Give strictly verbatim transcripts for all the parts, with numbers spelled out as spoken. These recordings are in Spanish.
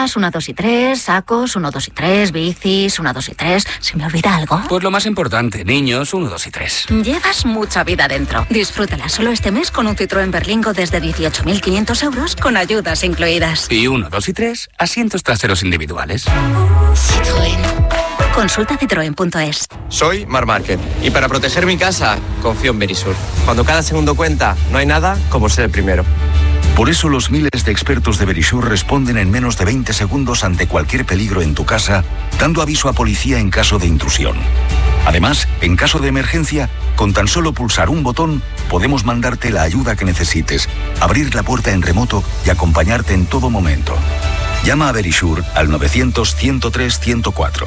Chaquetas, uno, dos y tres, sacos, uno, dos y tres, bicis, uno, dos y tres. ¿Se me olvida algo? Pues lo más importante, niños, uno, dos y tres. Llevas mucha vida dentro. Disfrútala solo este mes con un Citroën Berlingo desde dieciocho mil quinientos euros con ayudas incluidas. Y uno, dos y tres, asientos traseros individuales. Citroën. Consulta citroen punto es. Soy Marc Márquez y para proteger mi casa confío en Verisur. Cuando cada segundo cuenta, no hay nada como ser el primero. Por eso los miles de expertos de Verisur responden en menos de veinte segundos ante cualquier peligro en tu casa, dando aviso a policía en caso de intrusión. Además, en caso de emergencia, con tan solo pulsar un botón, podemos mandarte la ayuda que necesites, abrir la puerta en remoto y acompañarte en todo momento. Llama a Verisur al novecientos, ciento tres, ciento cuatro.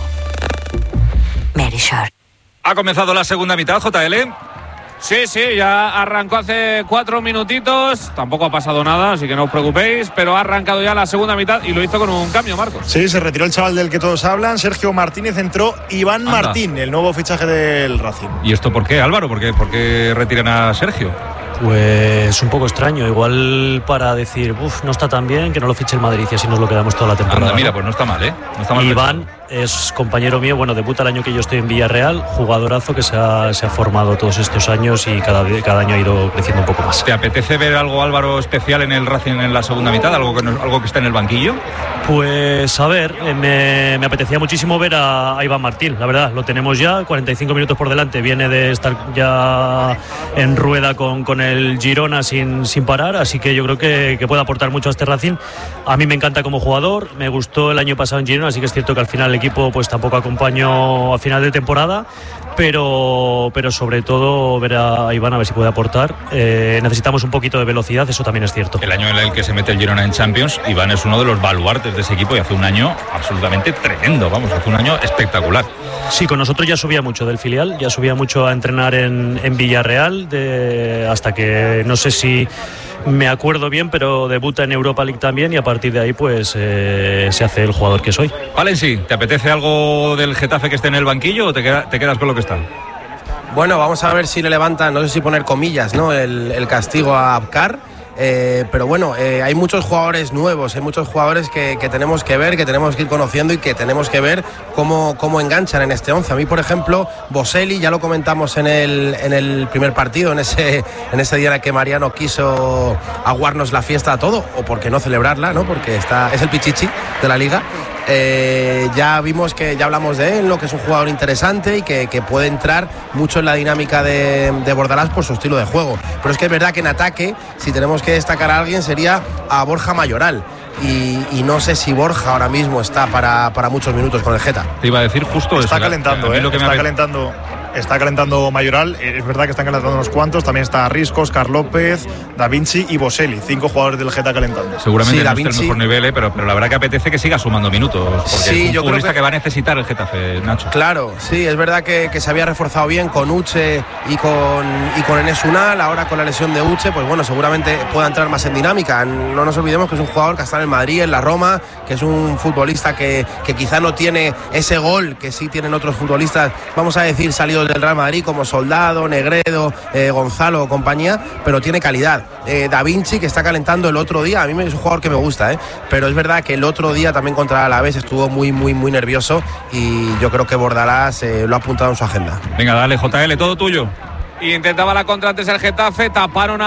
Verisur. Ha comenzado la segunda mitad, J L. Sí, sí, ya arrancó hace cuatro minutitos, tampoco ha pasado nada, así que no os preocupéis, pero ha arrancado ya la segunda mitad y lo hizo con un cambio, Marcos. Sí, se retiró el chaval del que todos hablan, Sergio Martínez, entró Iván Anda. Martín, el nuevo fichaje del Racing. ¿Y esto por qué, Álvaro? ¿Por qué, por qué retiran a Sergio? Pues un poco extraño, igual para decir, uff, no está tan bien, que no lo fiche el Madrid y así nos lo quedamos toda la temporada. Anda, mira, pues no está mal, ¿eh? No está mal. Iván es compañero mío, bueno, debuta el año que yo estoy en Villarreal, jugadorazo que se ha, se ha formado todos estos años y cada, cada año ha ido creciendo un poco más. ¿Te apetece ver algo, Álvaro, especial en el Racing en la segunda mitad? ¿Algo que, no, algo que está en el banquillo? Pues a ver, me, me apetecía muchísimo ver a, a Iván Martín, la verdad, lo tenemos ya, cuarenta y cinco minutos por delante, viene de estar ya en rueda con, con el Girona sin, sin parar, así que yo creo que, que puede aportar mucho a este Racing. A mí me encanta como jugador, me gustó el año pasado en Girona, así que es cierto que al final el equipo pues tampoco acompañó a final de temporada, pero, pero sobre todo ver a Iván a ver si puede aportar. Eh, necesitamos un poquito de velocidad, eso también es cierto. El año en el que se mete el Girona en Champions, Iván es uno de los baluartes de ese equipo y hace un año absolutamente tremendo, vamos, hace un año espectacular. Sí, con nosotros ya subía mucho del filial, ya subía mucho a entrenar en, en Villarreal, de, hasta que no sé si me acuerdo bien, pero debuta en Europa League también y a partir de ahí pues eh, se hace el jugador que soy. Valenci, ¿te apetece algo del Getafe que esté en el banquillo o te, queda, te quedas con lo que está? Bueno, vamos a ver si le levantan, no sé si poner comillas, ¿no? El, el castigo a Abkar. Eh, pero bueno, eh, hay muchos jugadores nuevos, hay muchos jugadores que, que tenemos que ver, que tenemos que ir conociendo y que tenemos que ver cómo, cómo enganchan en este once. A mí, por ejemplo, Boselli, ya lo comentamos en el, en el primer partido, en ese, en ese día en el que Mariano quiso aguarnos la fiesta a todo, o por qué no celebrarla, ¿no? Porque está, es el pichichi de la liga. Eh, ya vimos que ya hablamos de él, ¿no? Que es un jugador interesante y que, que puede entrar mucho en la dinámica de, de Bordalás por su estilo de juego, pero es que es verdad que en ataque, si tenemos que destacar a alguien, sería a Borja Mayoral y, y no sé si Borja ahora mismo está para, para muchos minutos con el Geta. Te iba a decir justo está eso, calentando, ¿eh? Lo que está me calentando Está calentando Mayoral, es verdad que están calentando unos cuantos, también está Risco, Oscar López, Da Vinci y Boselli, cinco jugadores del Geta calentando. Seguramente sí, no Vinci... esté el mejor nivel, ¿eh? pero, pero la verdad que apetece que siga sumando minutos, porque sí, es un yo futbolista creo que... que va a necesitar el Getafe, Nacho. Claro, sí, es verdad que, que se había reforzado bien con Uche y con, y con Enes Unal, ahora con la lesión de Uche, pues bueno, seguramente pueda entrar más en dinámica. No nos olvidemos que es un jugador que está en el Madrid, en la Roma, que es un futbolista que, que quizá no tiene ese gol que sí tienen otros futbolistas, vamos a decir, salidos del Real Madrid, como Soldado, Negredo, eh, Gonzalo o compañía, pero tiene calidad. Eh, Da Vinci, que está calentando el otro día, a mí es un jugador que me gusta, ¿eh? Pero es verdad que el otro día también contra el Alavés estuvo muy, muy, muy nervioso y yo creo que Bordalás eh, lo ha apuntado en su agenda. Venga, dale, J L, todo tuyo. Y intentaba la contra antes el Getafe, taparon a